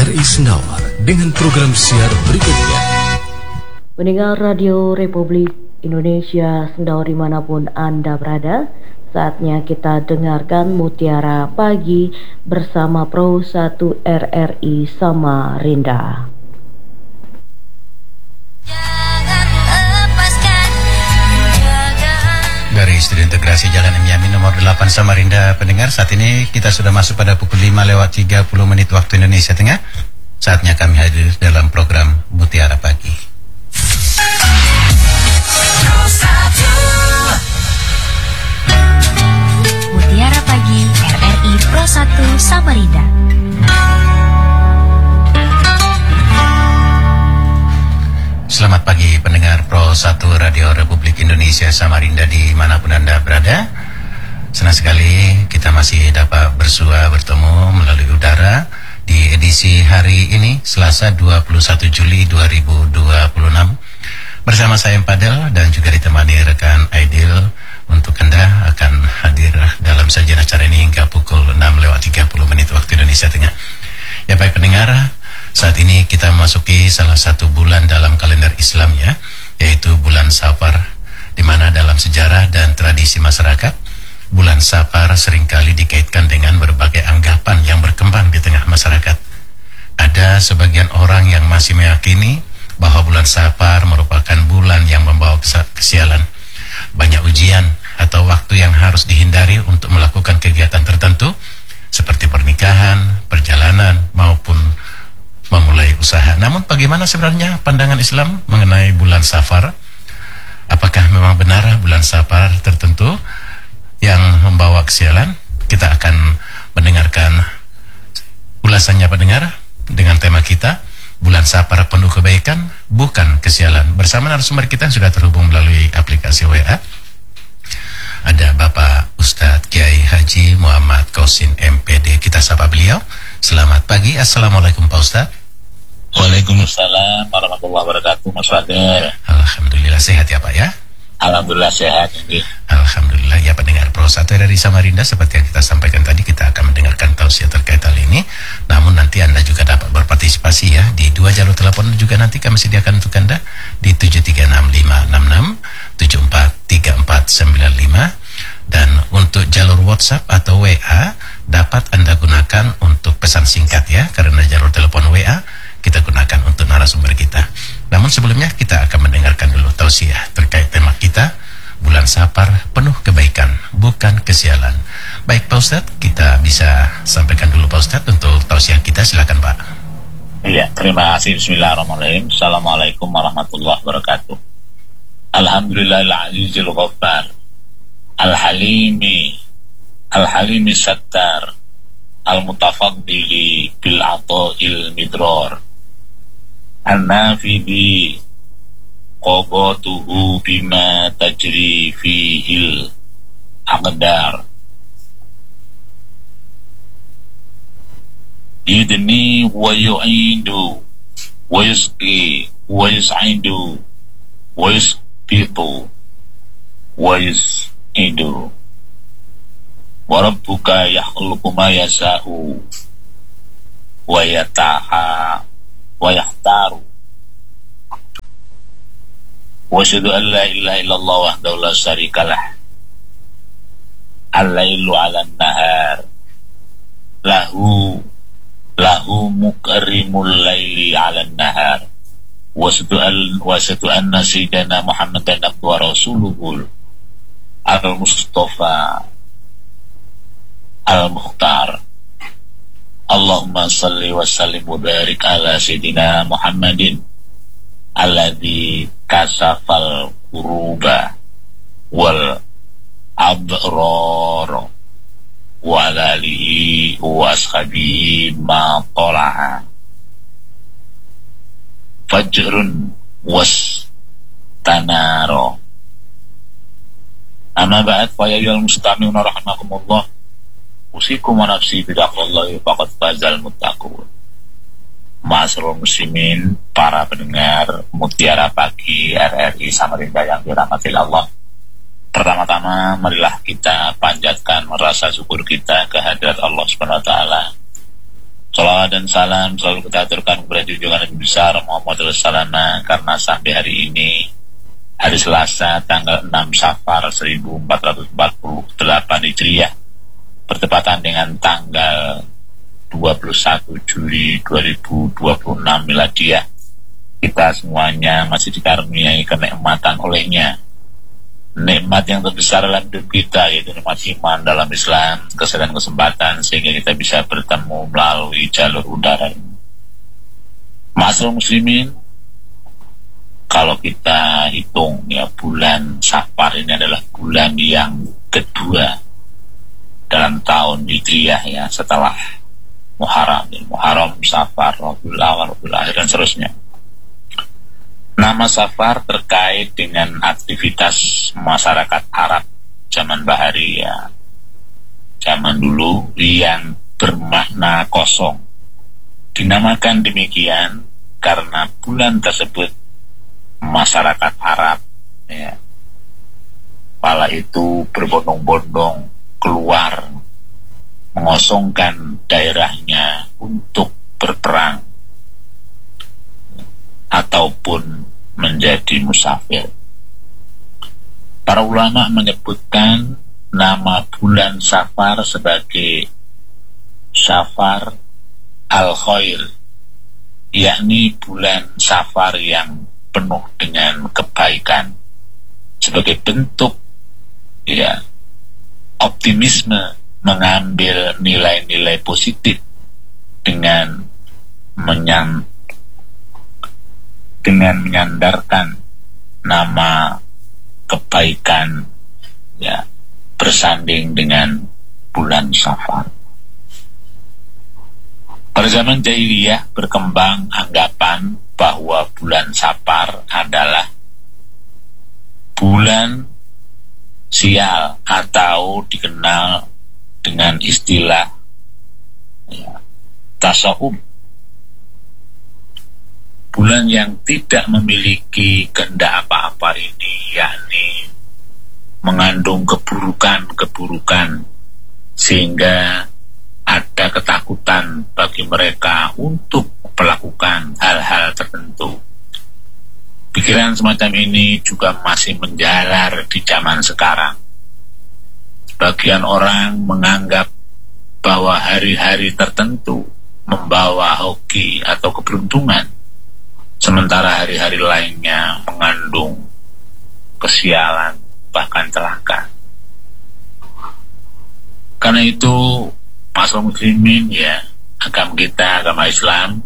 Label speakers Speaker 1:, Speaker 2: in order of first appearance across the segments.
Speaker 1: RRI Senawar dengan program siar berikutnya.
Speaker 2: Pendengar Radio Republik Indonesia Sendawa dimanapun Anda berada, saatnya kita dengarkan Mutiara Pagi bersama Pro 1 RRI Samarinda.
Speaker 3: Dari Studio Integrasi Jalan M. Yamin nomor 8 Samarinda, pendengar, saat ini kita sudah masuk pada pukul 5:30 waktu Indonesia Tengah. Saatnya kami hadir dalam program Mutiara Pagi.
Speaker 4: Mutiara Pagi RRI Pro 1 Samarinda.
Speaker 3: Selamat pagi pendengar Pro 1 Radio Republik Indonesia Samarinda dimanapun Anda berada. Senang sekali kita masih dapat bersua bertemu melalui udara di edisi hari ini Selasa 21 Juli 2026 bersama saya Padel dan juga ditemani rekan Aidil. Untuk Anda akan hadir dalam sajian acara ini hingga pukul 6:30 waktu Indonesia Tengah. Ya baik pendengar, saat ini kita memasuki salah satu bulan dalam kalender Islam ya, yaitu bulan Safar, di mana dalam sejarah dan tradisi masyarakat, bulan Safar seringkali dikaitkan dengan berbagai anggapan yang berkembang di tengah masyarakat. Ada sebagian orang yang masih meyakini bahwa bulan Safar merupakan bulan yang membawa kesialan. Banyak ujian atau waktu yang harus dihindari untuk melakukan kegiatan tertentu seperti pernikahan, perjalanan, maupun memulai usaha. Namun bagaimana sebenarnya pandangan Islam mengenai bulan Safar? Apakah memang benar bulan Safar tertentu yang membawa kesialan? Kita akan mendengarkan ulasannya pendengar dengan tema kita, bulan Safar penuh kebaikan, bukan kesialan. Bersama narasumber kita sudah terhubung melalui aplikasi WA. Ada Bapak Ustadz Kiai Haji Muhammad Kosin MPD. Kita sapa beliau. Selamat pagi. Assalamualaikum Pak Ustadz.
Speaker 5: Waalaikumsalam warahmatullahi wabarakatuh, Mas Fadil.
Speaker 3: Alhamdulillah sehat ya Pak ya.
Speaker 5: Alhamdulillah sehat.
Speaker 3: Alhamdulillah ya pendengar Pro 1 dari Samarinda, seperti yang kita sampaikan tadi, kita akan mendengarkan tausiah terkait hal ini. Namun nanti Anda juga dapat berpartisipasi ya di dua jalur telepon, juga nanti kami sediakan untuk Anda di 7365566 743495, dan untuk jalur WhatsApp atau WA dapat Anda gunakan untuk pesan singkat ya, karena jalur telepon WA kita gunakan untuk narasumber kita. Namun sebelumnya kita akan mendengarkan dulu tausiah terkait tema kita, bulan Safar penuh kebaikan, bukan kesialan. Baik Pak Ustadz, kita bisa sampaikan dulu Pak Ustadz untuk tausiah kita, silakan Pak.
Speaker 5: Iya, terima kasih. Bismillahirrahmanirrahim. Assalamualaikum warahmatullahi wabarakatuh. Alhamdulillahil-azizil ghaffar, Al-Halimi Sattar, Al-Mutafaddili bil ata'il midrar, An-Nafidi qadatuhu bima tajri fihil aqdar, yudni wa yu'idu wa yusqi wa yus'idu wa yusbitu wa yus'idu, wa rabbuka yakhluqu ma yasha'u wa yataha wa yahtaru, wa asyhadu an la ilaha illallah wahdahu la syarikalah, al-lailu 'alan nahar lahu mukrimul laili 'alan nahar, wa asyhadu anna sayyidana Muhammadan abduhu wa rasuluhu al-mustafa al-mukhtar. Allahumma salli wa sallim wa barik ala sayyidina Muhammadin alladhi kasafal kuruba wal abrar wa ala alihi wa ashabihi ma talaha fajrun was tanaro. Amma ba'd, fa ya ayyuhal mustami'una rahimakumullah, usikum wa nafsi bidaqullahi faqad fazal muttaqun. Ma'asyiral muslimin, para pendengar Mutiara Pagi RRI Samarinda yang dirahmati Allah. Pertama-tama marilah kita panjatkan rasa syukur kita kehadirat Allah Subhanahu wa taala Salawat dan salam selalu kita aturkan kepada junjungan Nabi besar Muhammad SAW, karena sampai hari ini, hari Selasa tanggal 6 Safar 1448 Hijriah, bertepatan dengan tanggal 21 Juli 2026 Miladiah, kita semuanya masih dikaruniai kenikmatan olehnya. Nikmat yang terbesar dalam hidup kita, yaitu nikmat iman dalam Islam, kesehatan, kesempatan, sehingga kita bisa bertemu melalui jalur udara ini. Ma'asyiral muslimin, kalau kita hitung ya, bulan Safar ini adalah bulan yang kedua dalam tahun Hijriah ya, setelah Muharram, Safar, Rabiul Awal, Rabiul Akhir, dan seterusnya. Nama Safar terkait dengan aktivitas masyarakat Arab zaman bahari ya, zaman dulu, yang bermakna kosong. Dinamakan demikian karena bulan tersebut masyarakat Arab ya, kala itu berbondong-bondong keluar mengosongkan daerahnya untuk berperang ataupun menjadi musafir. Para ulama menyebutkan nama bulan Safar sebagai Safar al-Khair, yakni bulan Safar yang penuh dengan kebaikan, sebagai bentuk ya, optimisme, mengambil nilai-nilai positif dengan menyandarkan nama kebaikan ya, bersanding dengan bulan Safar. Pada zaman jahiliyah berkembang anggapan bahwa bulan Safar adalah bulan sial, atau dikenal dengan istilah ya, tasawuf, bulan yang tidak memiliki kehendak apa-apa ini, yakni mengandung keburukan-keburukan, sehingga ada ketakutan bagi mereka untuk melakukan hal-hal tertentu. Pikiran semacam ini juga masih menjalar di zaman sekarang. Sebagian orang menganggap bahwa hari-hari tertentu membawa hoki atau keberuntungan, sementara hari-hari lainnya mengandung kesialan, bahkan celaka. Karena itu, ma'asyiral muslimin ya, agama Islam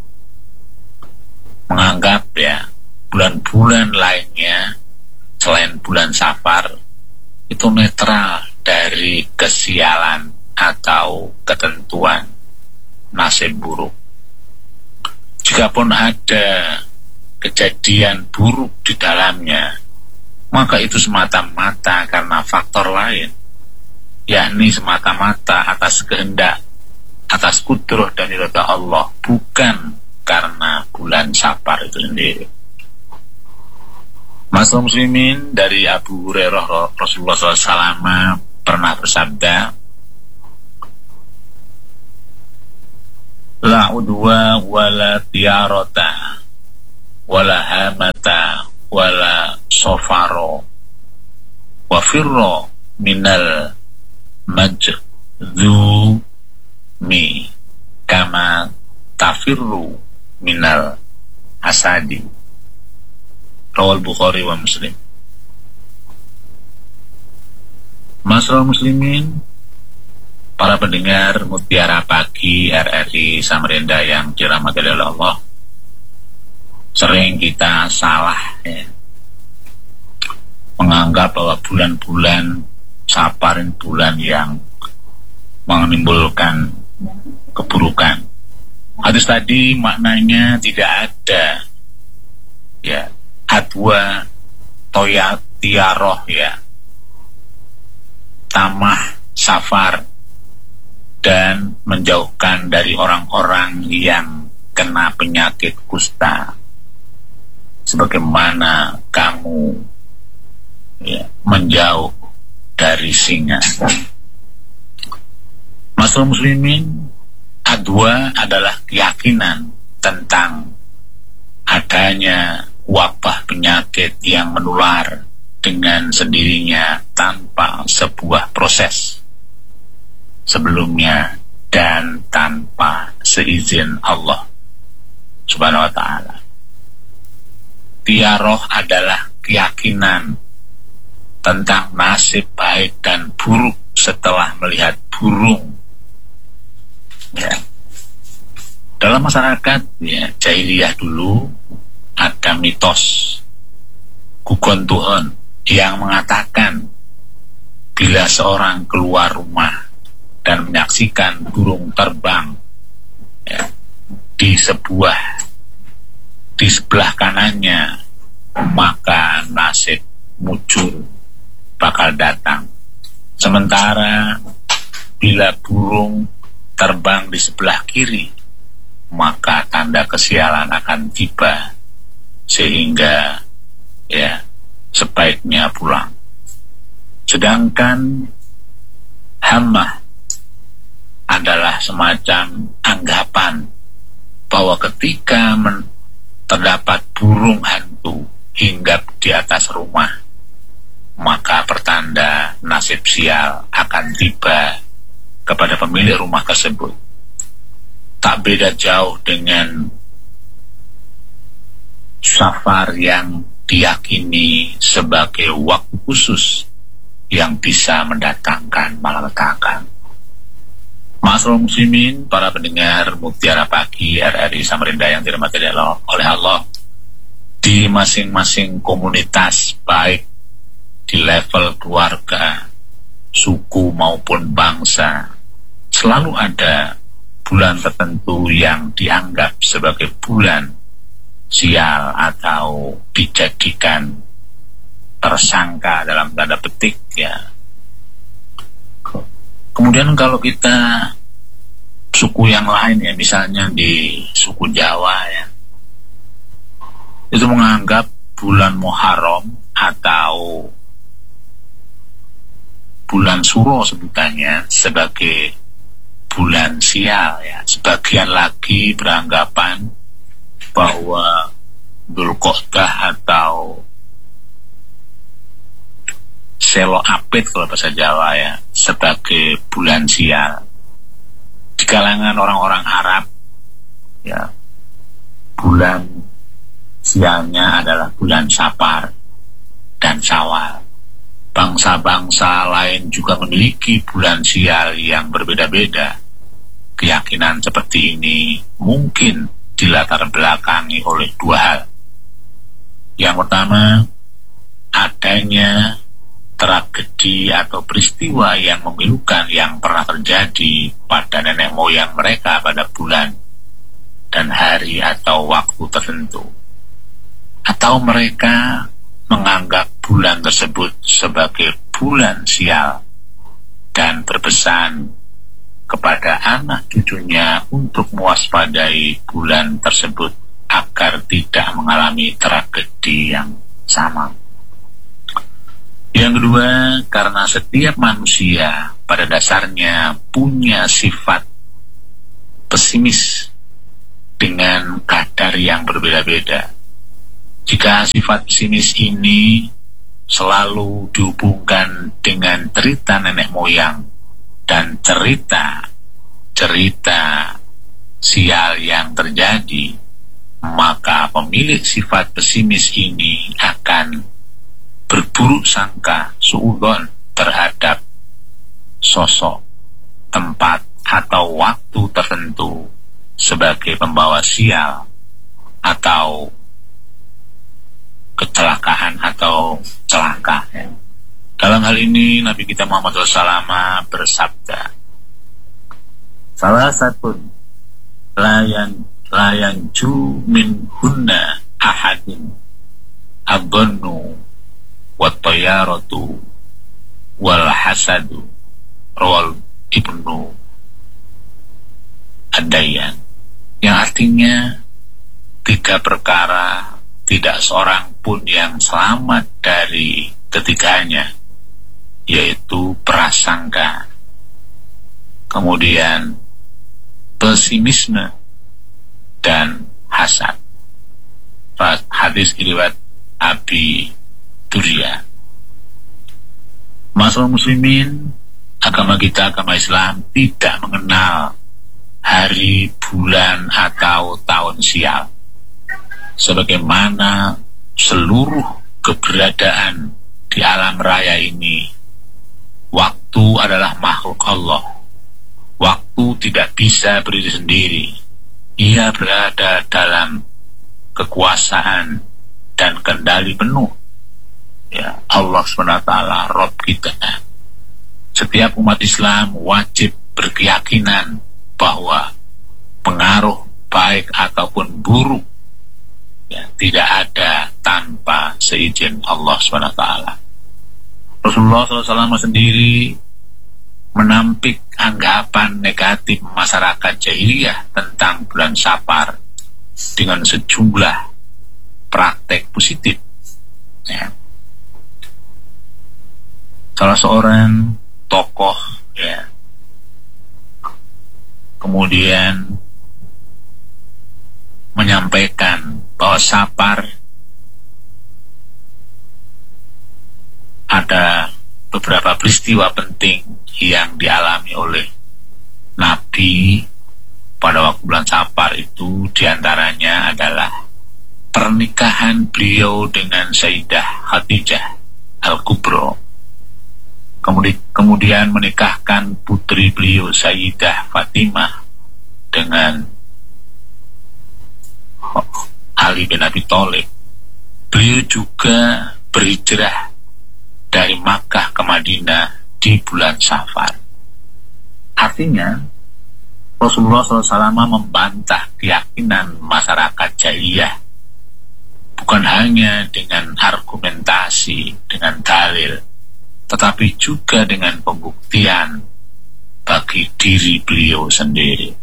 Speaker 5: menganggap ya, bulan-bulan lainnya selain bulan Safar itu netral dari kesialan atau ketentuan nasib buruk. Jikapun ada kejadian buruk di dalamnya, maka itu semata-mata karena faktor lain, yakni semata-mata atas kehendak, atas kudrah dan irada Allah, bukan karena bulan Safar itu sendiri. Ma'asyiral muslimin, dari Abu Hurairah Rasulullah SAW pernah bersabda, la udwa wala tiarota wala hamata wala sofaro wafirro minal majzumi kama tafirru minal asadi. Rawal Bukhari wa Muslim. Ma'asyiral muslimin, para pendengar Mutiara Pagi RRI Samarinda yang dirahmati oleh Allah, sering kita salah ya, menganggap bahwa bulan-bulan Safar bulan yang menimbulkan keburukan. Hadis tadi maknanya tidak ada ya, adwa tiaroh ya, tamah Safar, dan menjauhkan dari orang-orang yang kena penyakit kusta, sebagaimana kamu ya, menjauh dari singa. Ma'asyiral muslimin, kedua adalah keyakinan tentang adanya wabah penyakit yang menular dengan sendirinya tanpa sebuah proses sebelumnya dan tanpa seizin Allah Subhanahu wa ta'ala. Tiaroh adalah keyakinan tentang nasib baik dan buruk setelah melihat burung. Ya. Dalam masyarakat jahiliyah dulu ada mitos gugon Tuhan yang mengatakan bila seorang keluar rumah dan menyaksikan burung terbang di sebelah kanannya, maka nasib mujur bakal datang. Sementara bila burung terbang di sebelah kiri, maka tanda kesialan akan tiba, sehingga sebaiknya pulang. Sedangkan hamah adalah semacam anggapan bahwa ketika terdapat burung hantu hinggap di atas rumah, maka pertanda nasib sial akan tiba kepada pemilik rumah tersebut. Tak beda jauh dengan safar yang diyakini sebagai waktu khusus yang bisa mendatangkan malapetaka. Ma'asyiral muslimin, para pendengar Mutiara Pagi RRI Samarinda yang dirahmati oleh Allah, di masing-masing komunitas, baik di level keluarga, suku maupun bangsa, selalu ada bulan tertentu yang dianggap sebagai bulan sial atau dijadikan tersangka dalam tanda petik Kemudian kalau kita suku yang lain misalnya di suku Jawa itu menganggap bulan Muharram atau bulan Suro sebutannya sebagai bulan sial Sebagian lagi beranggapan bahwa Dzulqa'dah atau Selo Apit kalau bahasa Jawa sebagai bulan sial. Di kalangan orang-orang Arab bulan sialnya adalah bulan Safar dan Syawal. Bangsa-bangsa lain juga memiliki bulan sial yang berbeda-beda. Keyakinan seperti ini mungkin dilatar belakangi oleh dua hal. Yang pertama, adanya tragedi atau peristiwa yang memilukan yang pernah terjadi pada nenek moyang mereka pada bulan dan hari atau waktu tertentu. Atau mereka menganggap bulan tersebut sebagai bulan sial dan berpesan kepada anak cucunya untuk mewaspadai bulan tersebut agar tidak mengalami tragedi yang sama. Yang kedua, karena setiap manusia pada dasarnya punya sifat pesimis dengan kadar yang berbeda-beda. Jika sifat pesimis ini selalu dihubungkan dengan cerita nenek moyang dan cerita sial yang terjadi, maka pemilik sifat pesimis ini akan berburuk sangka, suudzon terhadap sosok, tempat, atau waktu tertentu sebagai pembawa sial atau kecelakaan atau celaka. Dalam hal ini Nabi kita Muhammad SAW bersabda, salah satu layan ju min hunna ahadin abanu wat-tayaratu wal hasadu rawal Ibnu Ad-Dayyan, yang artinya 3 perkara tidak seorang pun yang selamat dari ketiganya, yaitu prasangka, kemudian pesimisme, dan hasad. Hadis riwayat Abi Durya. Masyaallah muslimin, agama kita, agama Islam, tidak mengenal hari, bulan, atau tahun sial. Sebagaimana seluruh keberadaan di alam raya ini, waktu adalah makhluk Allah. Waktu tidak bisa berdiri sendiri. Ia berada dalam kekuasaan dan kendali penuh, ya, Allah SWT, Rabb kita. Setiap umat Islam wajib berkeyakinan bahwa pengaruh baik ataupun buruk, ya, tidak ada tanpa seizin Allah SWT. Rasulullah SAW sendiri menampik anggapan negatif masyarakat jahiliyah tentang bulan Safar dengan sejumlah praktek positif, ya. Salah seorang tokoh, ya, kemudian menyampaikan bahwa Safar ada beberapa peristiwa penting yang dialami oleh Nabi pada waktu bulan Safar itu. Diantaranya adalah pernikahan beliau dengan Sayyidah Khadijah Al-Kubra, kemudian menikahkan putri beliau Sayyidah Fatimah dengan Ali bin Abi Thalib. Beliau juga berhijrah dari Makkah ke Madinah di bulan Safar. Artinya Rasulullah SAW membantah keyakinan masyarakat jahiliyah, bukan hanya dengan argumentasi, dengan dalil, tetapi juga dengan pembuktian bagi diri beliau sendiri.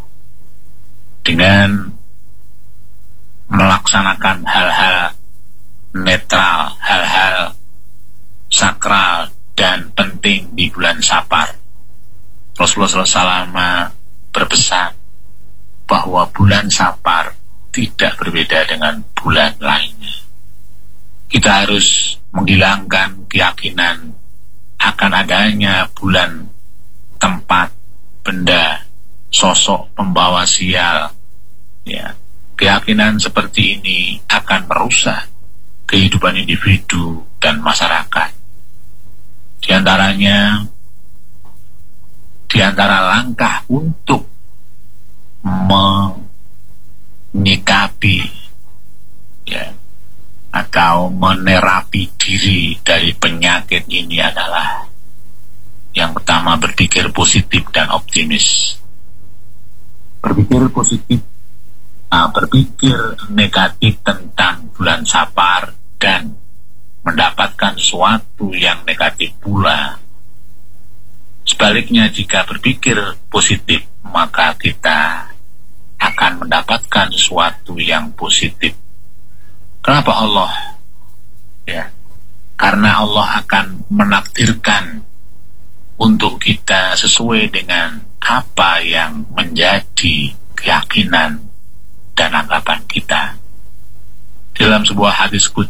Speaker 5: Dengan melaksanakan hal-hal netral, hal-hal sakral dan penting di bulan Safar, Rasulullah SAW berpesan bahwa bulan Safar tidak berbeda dengan bulan lainnya. Kita harus menghilangkan keyakinan akan adanya bulan, tempat, benda, sosok pembawa sial, ya. Keyakinan seperti ini akan merusak kehidupan individu dan masyarakat. Di antara langkah untuk menyikapi, ya, atau menerapi diri dari penyakit ini adalah yang pertama, berpikir positif dan optimis. Berpikir positif, berpikir negatif tentang bulan Safar dan mendapatkan sesuatu yang negatif pula. Sebaliknya, jika berpikir positif, maka kita akan mendapatkan sesuatu yang positif. Kenapa Allah? Ya, karena Allah akan menakdirkan untuk kita sesuai dengan apa yang menjadi keyakinan dan anggapan kita. Dalam sebuah hadis